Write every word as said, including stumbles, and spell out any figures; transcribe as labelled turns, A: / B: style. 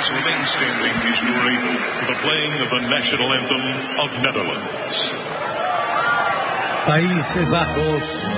A: please remain standing as you are able for the playing of the national anthem of Netherlands.
B: Países Bajos.